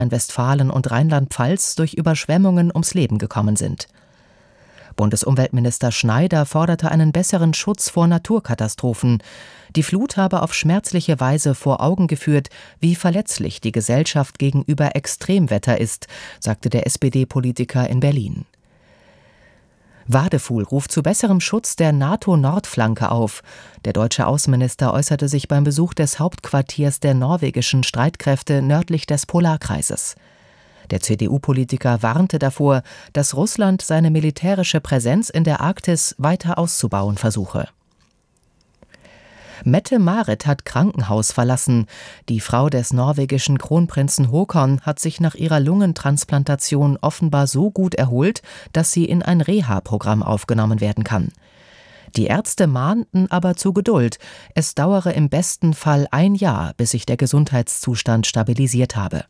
Westfalen und Rheinland-Pfalz durch Überschwemmungen ums Leben gekommen sind. Bundesumweltminister Schneider forderte einen besseren Schutz vor Naturkatastrophen. Die Flut habe auf schmerzliche Weise vor Augen geführt, wie verletzlich die Gesellschaft gegenüber Extremwetter ist, sagte der SPD-Politiker in Berlin. Wadefuhl ruft zu besserem Schutz der NATO-Nordflanke auf. Der deutsche Außenminister äußerte sich beim Besuch des Hauptquartiers der norwegischen Streitkräfte nördlich des Polarkreises. Der CDU-Politiker warnte davor, dass Russland seine militärische Präsenz in der Arktis weiter auszubauen versuche. Mette-Marit hat Krankenhaus verlassen. Die Frau des norwegischen Kronprinzen Håkon hat sich nach ihrer Lungentransplantation offenbar so gut erholt, dass sie in ein Reha-Programm aufgenommen werden kann. Die Ärzte mahnten aber zu Geduld. Es dauere im besten Fall 1 Jahr, bis sich der Gesundheitszustand stabilisiert habe.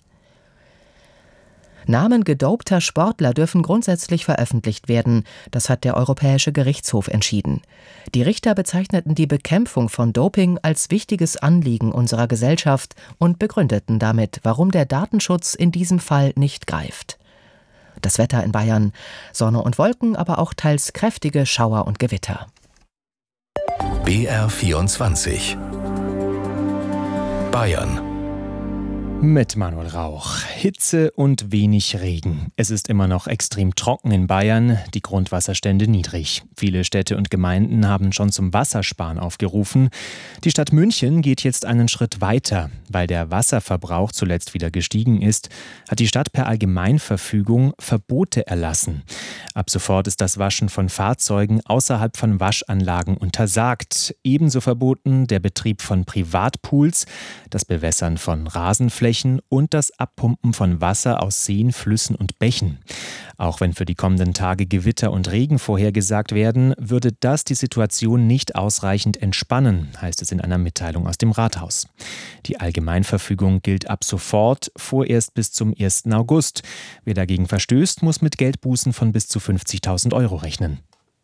Namen gedopter Sportler dürfen grundsätzlich veröffentlicht werden. Das hat der Europäische Gerichtshof entschieden. Die Richter bezeichneten die Bekämpfung von Doping als wichtiges Anliegen unserer Gesellschaft und begründeten damit, warum der Datenschutz in diesem Fall nicht greift. Das Wetter in Bayern: Sonne und Wolken, aber auch teils kräftige Schauer und Gewitter. BR24 Bayern mit Manuel Rauch. Hitze und wenig Regen. Es ist immer noch extrem trocken in Bayern, die Grundwasserstände niedrig. Viele Städte und Gemeinden haben schon zum Wassersparen aufgerufen. Die Stadt München geht jetzt einen Schritt weiter. Weil der Wasserverbrauch zuletzt wieder gestiegen ist, hat die Stadt per Allgemeinverfügung Verbote erlassen. Ab sofort ist das Waschen von Fahrzeugen außerhalb von Waschanlagen untersagt. Ebenso verboten der Betrieb von Privatpools, das Bewässern von Rasenflächen und das Abpumpen von Wasser aus Seen, Flüssen und Bächen. Auch wenn für die kommenden Tage Gewitter und Regen vorhergesagt werden, würde das die Situation nicht ausreichend entspannen, heißt es in einer Mitteilung aus dem Rathaus. Die Allgemeinverfügung gilt ab sofort, vorerst bis zum 1. August. Wer dagegen verstößt, muss mit Geldbußen von bis zu 50.000 Euro rechnen.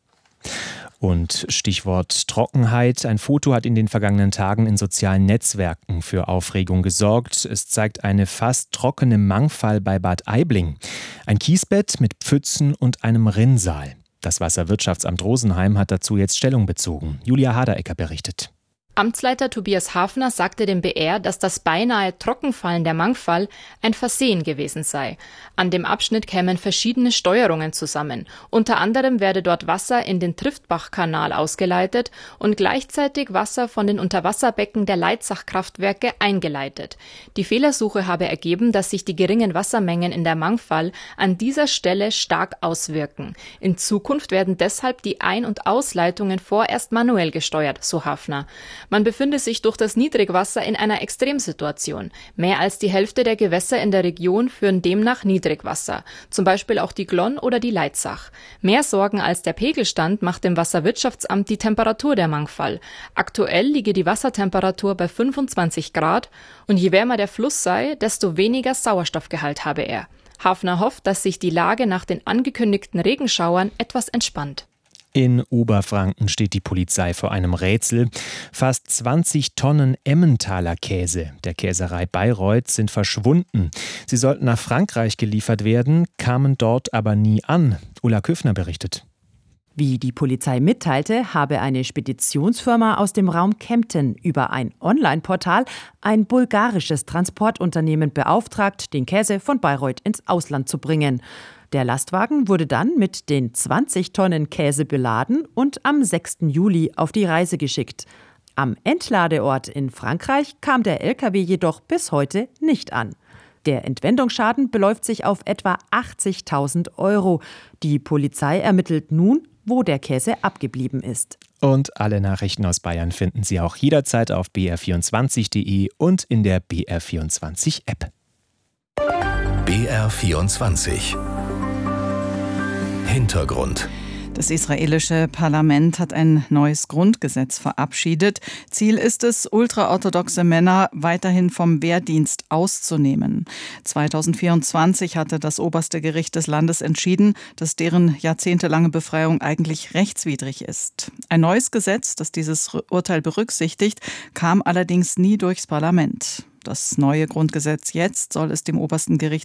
Und Stichwort Trockenheit. Ein Foto hat in den vergangenen Tagen in sozialen Netzwerken für Aufregung gesorgt. Es zeigt eine fast trockene Mangfall bei Bad Aibling. Ein Kiesbett mit Pfützen und einem Rinnsal. Das Wasserwirtschaftsamt Rosenheim hat dazu jetzt Stellung bezogen. Julia Haderecker berichtet. Amtsleiter Tobias Hafner sagte dem BR, dass das beinahe Trockenfallen der Mangfall ein Versehen gewesen sei. An dem Abschnitt kämen verschiedene Steuerungen zusammen. Unter anderem werde dort Wasser in den Triftbach-Kanal ausgeleitet und gleichzeitig Wasser von den Unterwasserbecken der Leitzach-Kraftwerke eingeleitet. Die Fehlersuche habe ergeben, dass sich die geringen Wassermengen in der Mangfall an dieser Stelle stark auswirken. In Zukunft werden deshalb die Ein- und Ausleitungen vorerst manuell gesteuert, so Hafner. Man befinde sich durch das Niedrigwasser in einer Extremsituation. Mehr als die Hälfte der Gewässer in der Region führen demnach Niedrigwasser, zum Beispiel auch die Glonn oder die Leitzach. Mehr Sorgen als der Pegelstand macht dem Wasserwirtschaftsamt die Temperatur der Mangfall. Aktuell liege die Wassertemperatur bei 25 Grad und je wärmer der Fluss sei, desto weniger Sauerstoffgehalt habe er. Hafner hofft, dass sich die Lage nach den angekündigten Regenschauern etwas entspannt. In Oberfranken steht die Polizei vor einem Rätsel. Fast 20 Tonnen Emmentaler Käse der Käserei Bayreuth sind verschwunden. Sie sollten nach Frankreich geliefert werden, kamen dort aber nie an. Ulla Küffner berichtet. Wie die Polizei mitteilte, habe eine Speditionsfirma aus dem Raum Kempten über ein Online-Portal ein bulgarisches Transportunternehmen beauftragt, den Käse von Bayreuth ins Ausland zu bringen. Der Lastwagen wurde dann mit den 20 Tonnen Käse beladen und am 6. Juli auf die Reise geschickt. Am Entladeort in Frankreich kam der LKW jedoch bis heute nicht an. Der Entwendungsschaden beläuft sich auf etwa 80.000 Euro. Die Polizei ermittelt nun, wo der Käse abgeblieben ist. Und alle Nachrichten aus Bayern finden Sie auch jederzeit auf br24.de und in der BR24-App. BR24 Hintergrund. Das israelische Parlament hat ein neues Grundgesetz verabschiedet. Ziel ist es, ultraorthodoxe Männer weiterhin vom Wehrdienst auszunehmen. 2024 hatte das oberste Gericht des Landes entschieden, dass deren jahrzehntelange Befreiung eigentlich rechtswidrig ist. Ein neues Gesetz, das dieses Urteil berücksichtigt, kam allerdings nie durchs Parlament. Das neue Grundgesetz jetzt soll es dem obersten Gericht